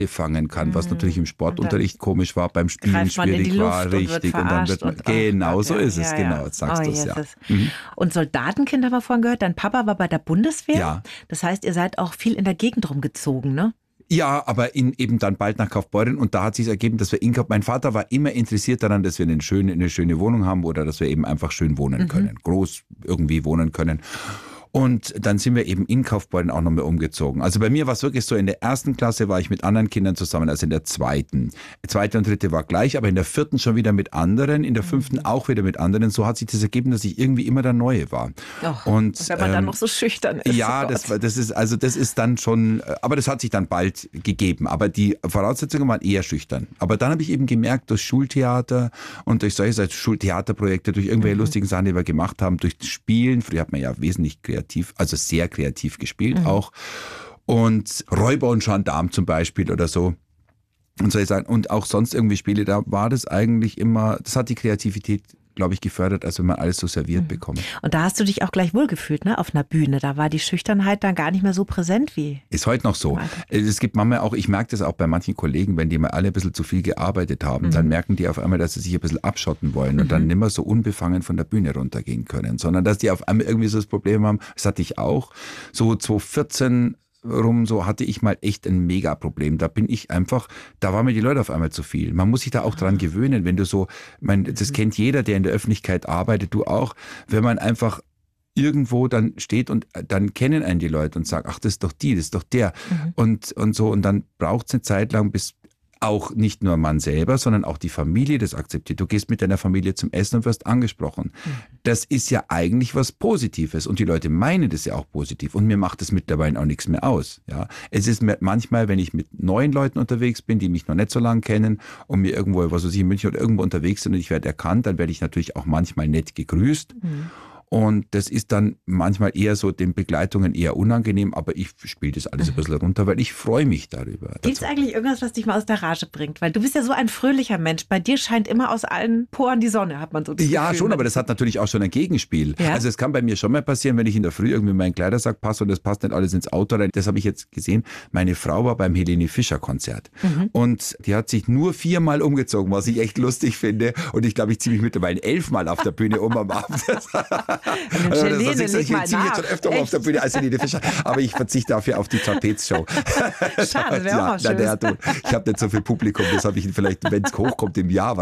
fangen kann, was natürlich im Sportunterricht komisch war, beim Spielen schwierig war, richtig. Und dann wird man, genau, so ist es, genau, jetzt sagst du es, ja. Und Soldatenkind haben wir vorhin gehört, dein Papa war bei der Bundeswehr. Ja. Das heißt, ihr seid auch viel in der Gegend rumgezogen, ne? Ja, aber eben dann bald nach Kaufbeuren und da hat sich ergeben, dass wir mein Vater war immer interessiert daran, dass wir eine schöne Wohnung haben oder dass wir eben einfach schön wohnen können, groß irgendwie wohnen können. Und dann sind wir eben in Kaufbeuren auch nochmal umgezogen. Also bei mir war es wirklich so, in der 1. Klasse war ich mit anderen Kindern zusammen, als in der 2. 2. und 3. war gleich, aber in der 4. schon wieder mit anderen, in der 5. auch wieder mit anderen. So hat sich das ergeben, dass ich irgendwie immer der Neue war. Und wenn man dann noch so schüchtern ist. Ja, das ist dann schon, aber das hat sich dann bald gegeben. Aber die Voraussetzungen waren eher schüchtern. Aber dann habe ich eben gemerkt, durch Schultheater und durch solche Schultheaterprojekte, durch irgendwelche lustigen Sachen, die wir gemacht haben, durch Spielen, früher hat man ja wesentlich also sehr kreativ gespielt auch. Und Räuber und Gendarm zum Beispiel oder so. Und soll ich sagen, und auch sonst irgendwie Spiele, da war das eigentlich immer, das hat die Kreativität, glaube ich, gefördert, als wenn man alles so serviert bekommt. Und da hast du dich auch gleich wohlgefühlt, ne, auf einer Bühne. Da war die Schüchternheit dann gar nicht mehr so präsent wie. Ist heute noch so. Es gibt manchmal auch, ich merke das auch bei manchen Kollegen, wenn die mal alle ein bisschen zu viel gearbeitet haben, dann merken die auf einmal, dass sie sich ein bisschen abschotten wollen und dann nicht mehr so unbefangen von der Bühne runtergehen können, sondern dass die auf einmal irgendwie so das Problem haben, das hatte ich auch, so 2014 rum, so hatte ich mal echt ein Mega-Problem. Da waren mir die Leute auf einmal zu viel. Man muss sich da auch dran gewöhnen, wenn du so, das kennt jeder, der in der Öffentlichkeit arbeitet, du auch, wenn man einfach irgendwo dann steht und dann kennen einen die Leute und sagen, ach, das ist doch das ist doch der und so, und dann braucht es eine Zeit lang, bis auch nicht nur man selber, sondern auch die Familie das akzeptiert. Du gehst mit deiner Familie zum Essen und wirst angesprochen. Das ist ja eigentlich was Positives und die Leute meinen das ja auch positiv und mir macht das mittlerweile auch nichts mehr aus. Ja, es ist manchmal, wenn ich mit neuen Leuten unterwegs bin, die mich noch nicht so lange kennen und mir irgendwo, was weiß ich, in München oder irgendwo unterwegs sind und ich werde erkannt, dann werde ich natürlich auch manchmal nett gegrüßt. Und das ist dann manchmal eher so den Begleitungen eher unangenehm, aber ich spiele das alles ein bisschen runter, weil ich freue mich darüber. Gibt es eigentlich irgendwas, was dich mal aus der Rage bringt? Weil du bist ja so ein fröhlicher Mensch. Bei dir scheint immer aus allen Poren die Sonne, hat man so das Gefühl. Ja, schon, aber das hat natürlich auch schon ein Gegenspiel. Ja? Also es kann bei mir schon mal passieren, wenn ich in der Früh irgendwie in meinen Kleidersack passe und das passt nicht alles ins Auto rein. Das habe ich jetzt gesehen. Meine Frau war beim Helene Fischer Konzert und die hat sich nur 4-mal umgezogen, was ich echt lustig finde. Und ich glaube, ich ziehe mich mittlerweile 11-mal auf der Bühne um am Abend. Helene, ich ziehe jetzt schon öfter mal auf der Bühne als Helene Fischer, aber ich verzichte dafür auf die Trapezshow. Schade, wäre auch mal schön. Ich habe nicht so viel Publikum, das habe ich vielleicht, wenn es hochkommt im Jahr,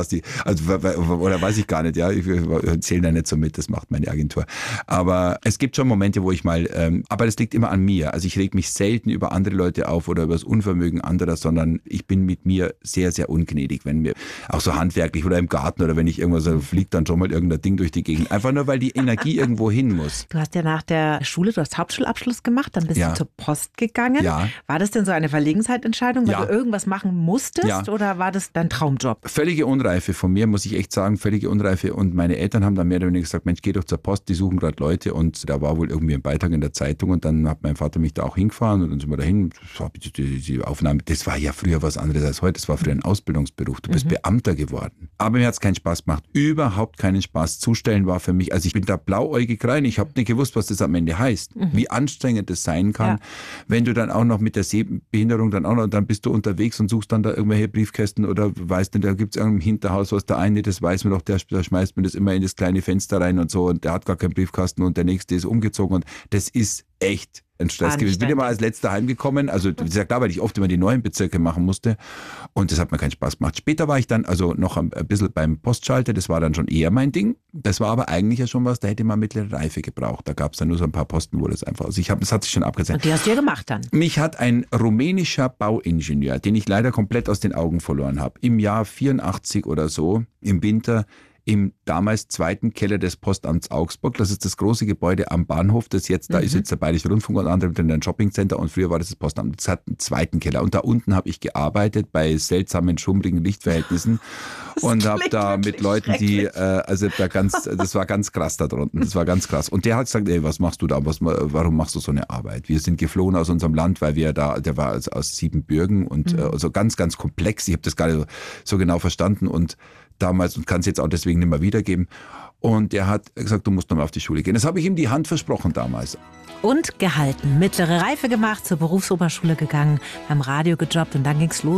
oder weiß ich gar nicht, ja, ich zähle da nicht so mit, das macht meine Agentur. Aber es gibt schon Momente, wo ich mal, aber das liegt immer an mir. Also ich reg mich selten über andere Leute auf oder über das Unvermögen anderer, sondern ich bin mit mir sehr, sehr ungnädig, wenn mir auch so handwerklich oder im Garten oder wenn ich irgendwas, fliegt dann schon mal irgendein Ding durch die Gegend. Einfach nur, weil die Energie irgendwo hin muss. Du hast ja nach der Schule, du hast Hauptschulabschluss gemacht, dann bist du zur Post gegangen. Ja. War das denn so eine Verlegenheitsentscheidung, weil du irgendwas machen musstest oder war das dein Traumjob? Völlige Unreife von mir, muss ich echt sagen, völlige Unreife. Und meine Eltern haben dann mehr oder weniger gesagt, Mensch, geh doch zur Post, die suchen gerade Leute. Und da war wohl irgendwie ein Beitrag in der Zeitung und dann hat mein Vater mich da auch hingefahren und dann sind wir dahin. Die Aufnahme, das war ja früher was anderes als heute, das war früher ein Ausbildungsberuf. Du bist Beamter geworden. Aber mir hat es keinen Spaß gemacht, überhaupt keinen Spaß. Zustellen war für mich, also ich bin da blauäugig rein, ich habe nicht gewusst, was das am Ende heißt, wie anstrengend das sein kann, wenn du dann auch noch mit der Sehbehinderung dann bist du unterwegs und suchst dann da irgendwelche Briefkästen oder weißt nicht, da gibt es irgendein Hinterhaus, was der eine, das weiß man doch, der schmeißt mir das immer in das kleine Fenster rein und so und der hat gar keinen Briefkasten und der nächste ist umgezogen und das ist echt ein Stress gewesen. Ich bin immer als letzter heimgekommen, also das ist ja klar, weil ich oft immer die neuen Bezirke machen musste und das hat mir keinen Spaß gemacht. Später war ich dann also noch ein bisschen beim Postschalter, das war dann schon eher mein Ding. Das war aber eigentlich ja schon was, da hätte man mittlere Reife gebraucht. Da gab es dann nur so ein paar Posten, wo das einfach, also das hat sich schon abgesetzt. Und die hast du ja gemacht dann? Mich hat ein rumänischer Bauingenieur, den ich leider komplett aus den Augen verloren habe, im Jahr 84 oder so, im Winter, im damals 2. Keller des Postamts Augsburg. Das ist das große Gebäude am Bahnhof, das jetzt, da ist jetzt der Bayerische Rundfunk und andere mit einem Shoppingcenter und früher war das Postamt. Das hat einen 2. Keller und da unten habe ich gearbeitet bei seltsamen, schummrigen Lichtverhältnissen und habe da mit Leuten, die, das war ganz krass da drunten, das war ganz krass. Und der hat gesagt, ey, was machst du da, warum machst du so eine Arbeit? Wir sind geflohen aus unserem Land, weil der war aus Siebenbürgen und so ganz, ganz komplex. Ich habe das gar nicht so genau verstanden und damals und kann es jetzt auch deswegen nicht mehr wiedergeben. Und er hat gesagt, du musst nochmal auf die Schule gehen. Das habe ich ihm die Hand versprochen damals. Und gehalten. Mittlere Reife gemacht, zur Berufsoberschule gegangen, beim Radio gejobbt und dann ging's los.